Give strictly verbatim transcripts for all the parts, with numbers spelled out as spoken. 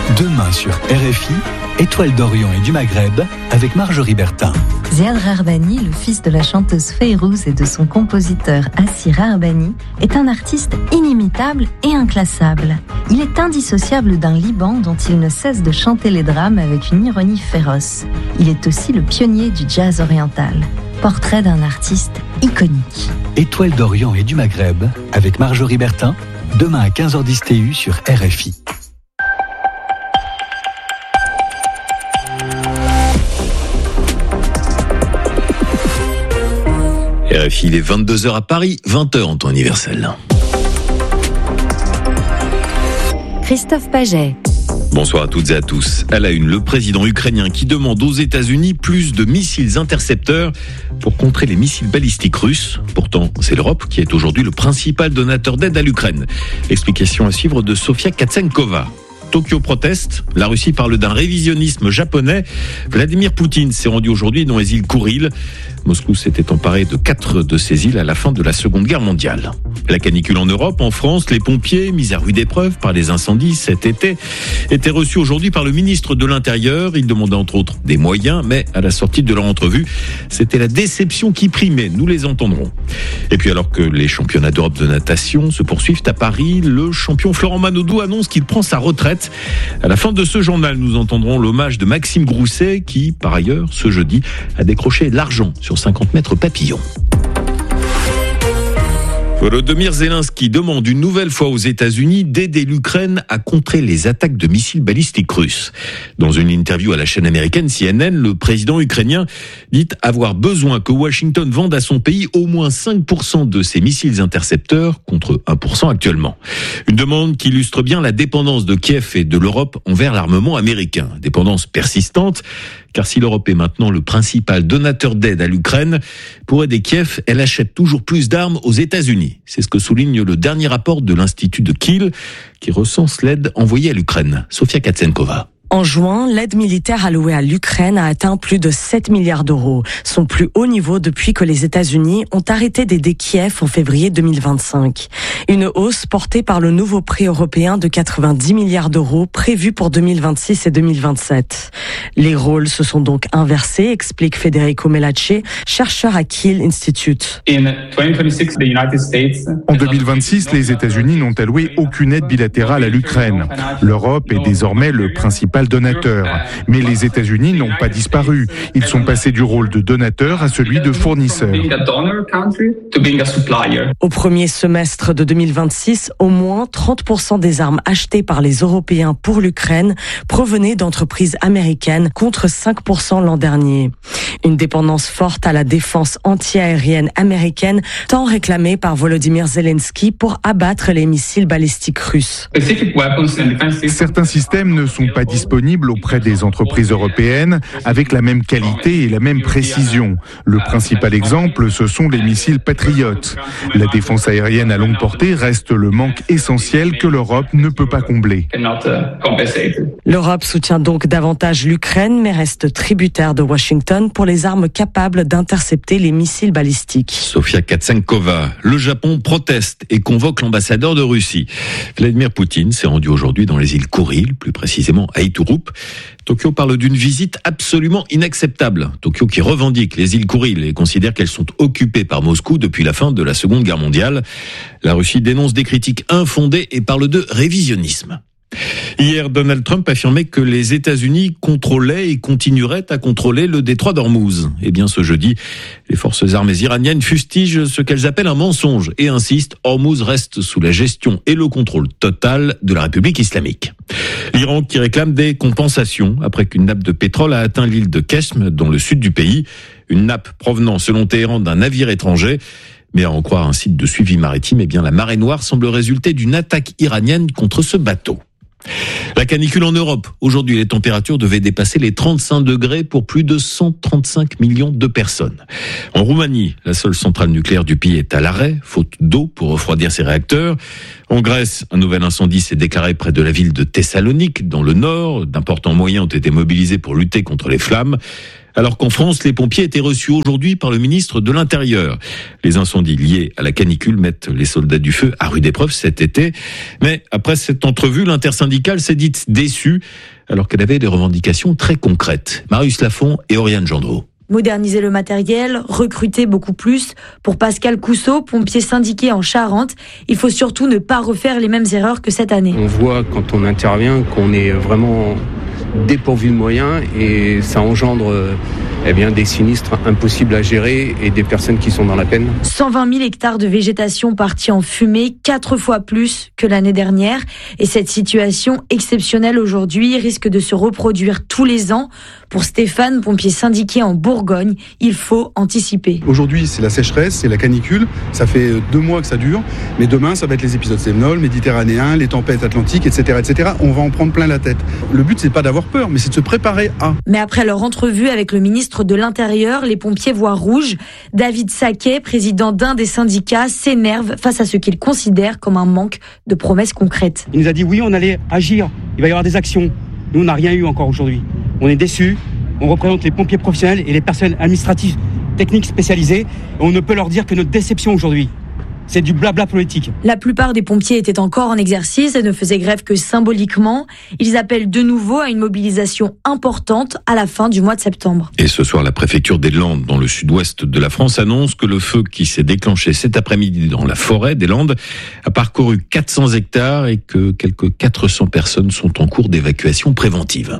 Demain sur R F I, Étoile d'Orient et du Maghreb avec Marjorie Bertin. Ziad Rarbani, le fils de la chanteuse Fayrouz et de son compositeur Assi Rarbani, est un artiste inimitable et inclassable. Il est indissociable d'un Liban dont il ne cesse de chanter les drames avec une ironie féroce. Il est aussi le pionnier du jazz oriental. Portrait d'un artiste iconique. Étoile d'Orient et du Maghreb avec Marjorie Bertin, demain à quinze heures dix T U sur R F I. R F I, il est vingt-deux heures à Paris, vingt heures en temps universel. Christophe Paget. Bonsoir à toutes et à tous. À la une, le président ukrainien qui demande aux États-Unis plus de missiles intercepteurs pour contrer les missiles balistiques russes. Pourtant, c'est l'Europe qui est aujourd'hui le principal donateur d'aide à l'Ukraine. Explication à suivre de Sofia Katsenkova. Tokyo proteste, la Russie parle d'un révisionnisme japonais. Vladimir Poutine s'est rendu aujourd'hui dans les îles Kouril. Moscou s'était emparé de quatre de ces îles à la fin de la Seconde Guerre mondiale. La canicule en Europe, en France, les pompiers, mis à rude épreuve par les incendies cet été, étaient reçus aujourd'hui par le ministre de l'Intérieur. Il demandait entre autres des moyens, mais à la sortie de leur entrevue, c'était la déception qui primait. Nous les entendrons. Et puis alors que les championnats d'Europe de natation se poursuivent à Paris, le champion Florent Manodou annonce qu'il prend sa retraite. À la fin de ce journal, nous entendrons l'hommage de Maxime Grousset qui, par ailleurs, ce jeudi, a décroché l'argent sur cinquante mètres papillon. Volodymyr Zelensky demande une nouvelle fois aux États-Unis d'aider l'Ukraine à contrer les attaques de missiles balistiques russes. Dans une interview à la chaîne américaine C N N, le président ukrainien dit avoir besoin que Washington vende à son pays au moins cinq pour cent de ses missiles intercepteurs contre un pour cent actuellement. Une demande qui illustre bien la dépendance de Kiev et de l'Europe envers l'armement américain. Dépendance persistante, car si l'Europe est maintenant le principal donateur d'aide à l'Ukraine, pour aider Kiev, elle achète toujours plus d'armes aux États-Unis. C'est ce que souligne le dernier rapport de l'Institut de Kiel, qui recense l'aide envoyée à l'Ukraine. Sofia Katsenkova. En juin, l'aide militaire allouée à l'Ukraine a atteint plus de sept milliards d'euros, son plus haut niveau depuis que les États-Unis ont arrêté d'aider Kiev en février deux mille vingt-cinq. Une hausse portée par le nouveau prix européen de quatre-vingt-dix milliards d'euros prévu pour deux mille vingt-six et deux mille vingt-sept. Les rôles se sont donc inversés, explique Federico Melacce, chercheur à Kiel Institute. En deux mille vingt-six, les États-Unis n'ont alloué aucune aide bilatérale à l'Ukraine. L'Europe est désormais le principal donateur. Mais les États-Unis n'ont pas disparu. Ils sont passés du rôle de donateur à celui de fournisseur. Au premier semestre de deux mille vingt-six, au moins trente pour cent des armes achetées par les Européens pour l'Ukraine provenaient d'entreprises américaines contre cinq pour cent l'an dernier. Une dépendance forte à la défense anti-aérienne américaine tant réclamée par Volodymyr Zelensky pour abattre les missiles balistiques russes. Certains systèmes ne sont pas disponibles auprès des entreprises européennes avec la même qualité et la même précision. Le principal exemple, ce sont les missiles Patriot. La défense aérienne à longue portée reste le manque essentiel que l'Europe ne peut pas combler. L'Europe soutient donc davantage l'Ukraine, mais reste tributaire de Washington pour les armes capables d'intercepter les missiles balistiques. Sofia Katsenkova. Le Japon proteste et convoque l'ambassadeur de Russie. Vladimir Poutine s'est rendu aujourd'hui dans les îles Kouril, plus précisément à Iturup. Tokyo parle d'une visite absolument inacceptable. Tokyo qui revendique les îles Kouril et considère qu'elles sont occupées par Moscou depuis la fin de la Seconde Guerre mondiale. La Russie dénonce des critiques infondées et parle de révisionnisme. Hier, Donald Trump affirmait que les États-Unis contrôlaient et continueraient à contrôler le détroit d'Ormuz. Eh bien, ce jeudi, les forces armées iraniennes fustigent ce qu'elles appellent un mensonge et insistent, Ormuz reste sous la gestion et le contrôle total de la République islamique. L'Iran qui réclame des compensations après qu'une nappe de pétrole a atteint l'île de Keshm, dans le sud du pays. Une nappe provenant, selon Téhéran, d'un navire étranger. Mais à en croire un site de suivi maritime, eh bien, la marée noire semble résulter d'une attaque iranienne contre ce bateau. La canicule en Europe. Aujourd'hui, les températures devaient dépasser les trente-cinq degrés pour plus de cent trente-cinq millions de personnes. En Roumanie, la seule centrale nucléaire du pays est à l'arrêt, faute d'eau pour refroidir ses réacteurs. En Grèce, un nouvel incendie s'est déclaré près de la ville de Thessalonique, dans le nord. D'importants moyens ont été mobilisés pour lutter contre les flammes. Alors qu'en France, les pompiers étaient reçus aujourd'hui par le ministre de l'Intérieur. Les incendies liés à la canicule mettent les soldats du feu à rude épreuve cet été. Mais après cette entrevue, l'intersyndicale s'est dite déçue alors qu'elle avait des revendications très concrètes. Marius Lafont et Oriane Gendreau. Moderniser le matériel, recruter beaucoup plus. Pour Pascal Cousseau, pompier syndiqué en Charente, il faut surtout ne pas refaire les mêmes erreurs que cette année. On voit quand on intervient qu'on est vraiment dépourvu de moyens et ça engendre eh bien, des sinistres impossibles à gérer et des personnes qui sont dans la peine. cent vingt mille hectares de végétation partis en fumée, quatre fois plus que l'année dernière. Et cette situation exceptionnelle aujourd'hui risque de se reproduire tous les ans. Pour Stéphane, pompier syndiqué en Bourgogne, il faut anticiper. Aujourd'hui, c'est la sécheresse, c'est la canicule. Ça fait deux mois que ça dure. Mais demain, ça va être les épisodes sévenols, méditerranéens, les tempêtes atlantiques, et cetera, et cetera. On va en prendre plein la tête. Le but, c'est pas d'avoir peur, mais c'est de se préparer à. Mais après leur entrevue avec le ministre de l'Intérieur, les pompiers voient rouge. David Saquet, président d'un des syndicats, s'énerve face à ce qu'il considère comme un manque de promesses concrètes. Il nous a dit oui, on allait agir, il va y avoir des actions. Nous, on n'a rien eu encore aujourd'hui. On est déçus, on représente les pompiers professionnels et les personnels administratifs, techniques spécialisés. Et on ne peut leur dire que notre déception aujourd'hui. C'est du blabla politique. La plupart des pompiers étaient encore en exercice et ne faisaient grève que symboliquement. Ils appellent de nouveau à une mobilisation importante à la fin du mois de septembre. Et ce soir, la préfecture des Landes, dans le sud-ouest de la France, annonce que le feu qui s'est déclenché cet après-midi dans la forêt des Landes a parcouru quatre cents hectares et que quelques quatre cents personnes sont en cours d'évacuation préventive.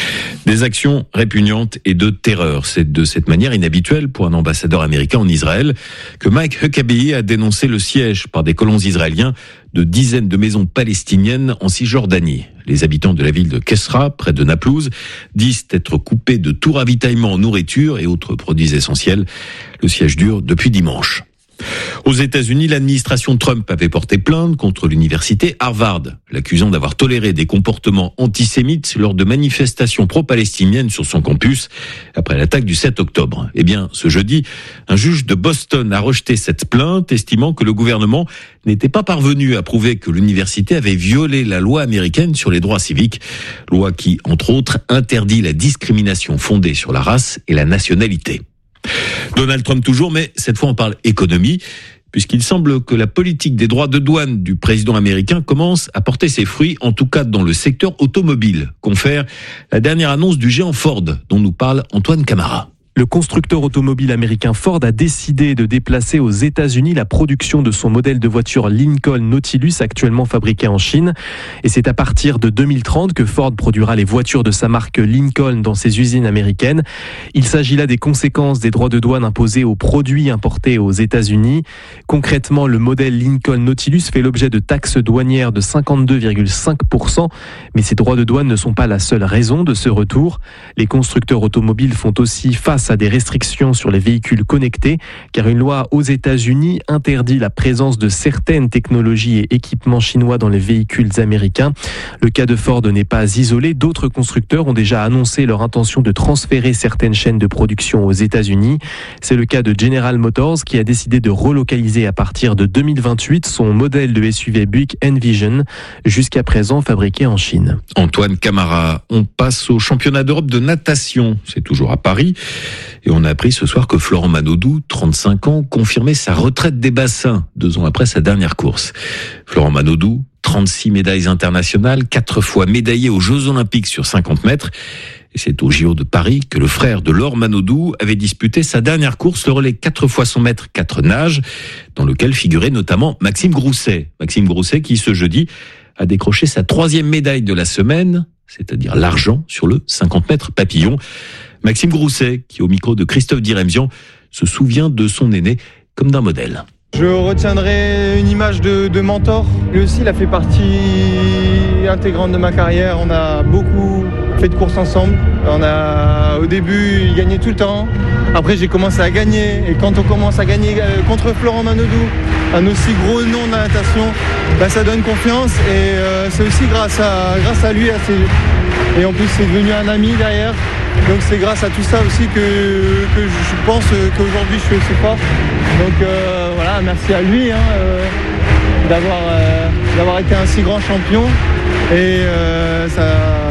Des actions répugnantes et de terreur. C'est de cette manière inhabituelle pour un ambassadeur américain en Israël que Mike Huckabee a dénoncé le siège par des colons israéliens de dizaines de maisons palestiniennes en Cisjordanie. Les habitants de la ville de Kesra, près de Naplouse, disent être coupés de tout ravitaillement en nourriture et autres produits essentiels. Le siège dure depuis dimanche. Aux États-Unis, l'administration Trump avait porté plainte contre l'université Harvard, l'accusant d'avoir toléré des comportements antisémites lors de manifestations pro-palestiniennes sur son campus après l'attaque du sept octobre. Eh bien, ce jeudi, un juge de Boston a rejeté cette plainte, estimant que le gouvernement n'était pas parvenu à prouver que l'université avait violé la loi américaine sur les droits civiques, loi qui, entre autres, interdit la discrimination fondée sur la race et la nationalité. Donald Trump toujours, mais cette fois on parle économie, puisqu'il semble que la politique des droits de douane du président américain commence à porter ses fruits, en tout cas dans le secteur automobile, confère la dernière annonce du géant Ford, dont nous parle Antoine Camara. Le constructeur automobile américain Ford a décidé de déplacer aux États-Unis la production de son modèle de voiture Lincoln Nautilus, actuellement fabriqué en Chine. Et c'est à partir de deux mille trente que Ford produira les voitures de sa marque Lincoln dans ses usines américaines. Il s'agit là des conséquences des droits de douane imposés aux produits importés aux États-Unis. Concrètement, le modèle Lincoln Nautilus fait l'objet de taxes douanières de cinquante-deux virgule cinq pour cent. Mais ces droits de douane ne sont pas la seule raison de ce retour. Les constructeurs automobiles font aussi face à des restrictions sur les véhicules connectés, car une loi aux États-Unis interdit la présence de certaines technologies et équipements chinois dans les véhicules américains. Le cas de Ford n'est pas isolé. D'autres constructeurs ont déjà annoncé leur intention de transférer certaines chaînes de production aux États-Unis. C'est le cas de General Motors qui a décidé de relocaliser à partir de deux mille vingt-huit son modèle de S U V Buick Envision, jusqu'à présent fabriqué en Chine. Antoine Camara, on passe au championnat d'Europe de natation. C'est toujours à Paris. Et on a appris ce soir que Florent Manodou, trente-cinq ans, confirmait sa retraite des bassins deux ans après sa dernière course. Florent Manodou, trente-six médailles internationales, quatre fois médaillé aux Jeux Olympiques sur cinquante mètres. Et c'est au J O de Paris que le frère de Laure Manodou avait disputé sa dernière course, le relais quatre fois cent mètres, quatre nages, dans lequel figurait notamment Maxime Grousset. Maxime Grousset qui, ce jeudi, a décroché sa troisième médaille de la semaine, c'est-à-dire l'argent sur le cinquante mètres papillon. Maxime Grousset, qui au micro de Christophe Diremzian, se souvient de son aîné comme d'un modèle. Je retiendrai une image de, de mentor. Lui aussi, il a fait partie intégrante de ma carrière. On a beaucoup fait de courses ensemble. On a, au début, il gagnait tout le temps. Après, j'ai commencé à gagner. Et quand on commence à gagner contre Florent Manodou, un aussi gros nom de la natation, bah, ça donne confiance. Et euh, c'est aussi grâce à, grâce à lui. À ses... Et en plus, c'est devenu un ami derrière. Donc c'est grâce à tout ça aussi que, que je pense qu'aujourd'hui je suis aussi fort. Donc euh, voilà, merci à lui hein, euh, d'avoir, euh, d'avoir été un si grand champion. Et euh, ça,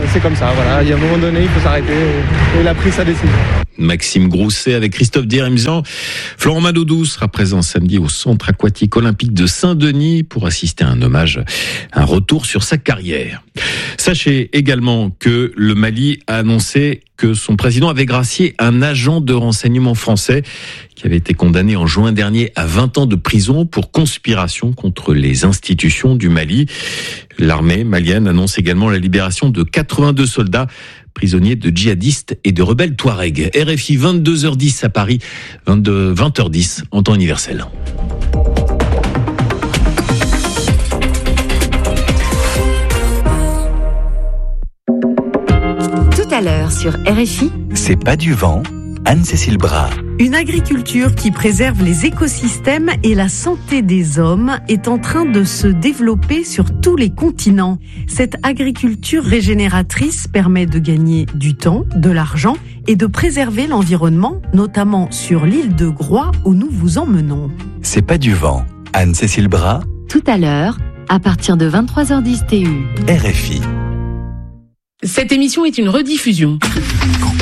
c'est comme ça, voilà. Il y a un moment donné, il faut s'arrêter et il a pris sa décision. Maxime Grousset avec Christophe Diremzian. Florent Manodou sera présent samedi au Centre aquatique olympique de Saint-Denis pour assister à un hommage, un retour sur sa carrière. Sachez également que le Mali a annoncé que son président avait gracié un agent de renseignement français qui avait été condamné en juin dernier à vingt ans de prison pour conspiration contre les institutions du Mali. L'armée malienne annonce également la libération de quatre-vingt-deux soldats prisonniers de djihadistes et de rebelles touaregs. R F I vingt-deux heures dix à Paris, vingt-deux, vingt heures dix en temps universel. Tout à l'heure sur R F I. C'est pas du vent, Anne-Cécile Bras. Une agriculture qui préserve les écosystèmes et la santé des hommes est en train de se développer sur tous les continents. Cette agriculture régénératrice permet de gagner du temps, de l'argent et de préserver l'environnement, notamment sur l'île de Groix où nous vous emmenons. C'est pas du vent, Anne-Cécile Bras. Tout à l'heure, à partir de vingt-trois heures dix T U. R F I. Cette émission est une rediffusion.